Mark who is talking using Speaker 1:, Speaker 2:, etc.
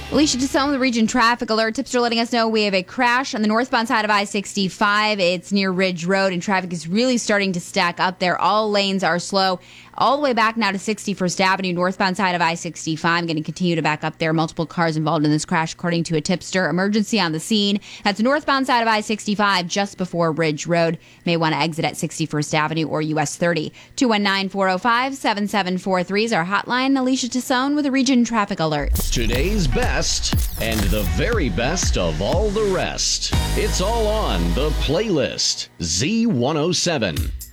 Speaker 1: Alicia Tassone with the Region Traffic Alert. Tipster letting us know we have a crash on the northbound side of I-65. It's near Ridge Road, and traffic is really starting to stack up there. All lanes are slow. All the way back now to 61st Avenue, northbound side of I-65. Going to continue to back up there. Multiple cars involved in this crash, according to a tipster. Emergency on the scene. That's northbound side of I-65, just before Ridge Road. May want to exit at 61st Avenue or US 30. 219-405-7743 is our hotline. Alicia Tassone with the Region Traffic Alert.
Speaker 2: Today's best and the very best of all the rest. It's all on the playlist. Z107.